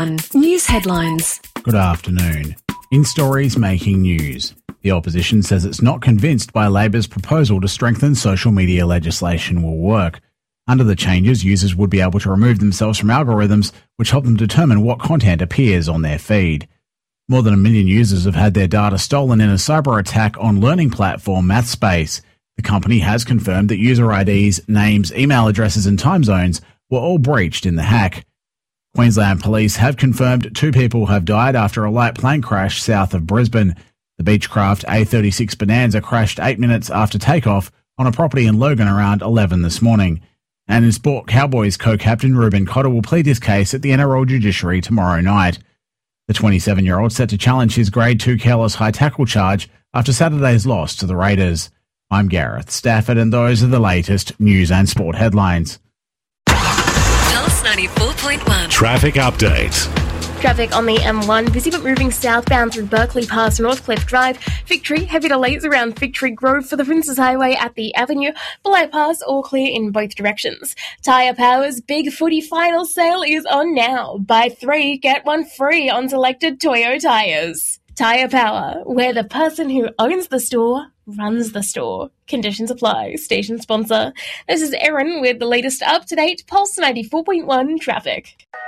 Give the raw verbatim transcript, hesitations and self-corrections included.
News headlines. Good afternoon. In stories making news, the opposition says it's not convinced by Labor's proposal to strengthen social media legislation will work. Under the changes, users would be able to remove themselves from algorithms which help them determine what content appears on their feed. More than a million users have had their data stolen in a cyber attack on learning platform MathSpace. The company has confirmed that user I Ds, names, email addresses and time zones were all breached in the hack. Queensland Police have confirmed two people have died after a light plane crash south of Brisbane. The Beechcraft A thirty-six Bonanza crashed eight minutes after takeoff on a property in Logan around eleven this morning. And in sport, Cowboys co-captain Ruben Cotter will plead his case at the N R L judiciary tomorrow night. The twenty-seven-year-old set to challenge his Grade two careless high tackle charge after Saturday's loss to the Raiders. I'm Gareth Stafford, and those are the latest news and sport headlines. Pulse ninety-four point one. Traffic update. Traffic on the M one, busy but moving southbound through Berkeley Pass, Northcliffe Drive, Victory, heavy delays around Victory Grove for the Princes Highway at the Avenue, Belay Pass, all clear in both directions. Tyre Power's Big Footy Final Sale is on now. Buy three, get one free on selected Toyo tyres. Tyre Power, where the person who owns the store runs the store. Conditions apply. Station sponsor. This is Erin with the latest up-to-date Pulse ninety-four point one traffic.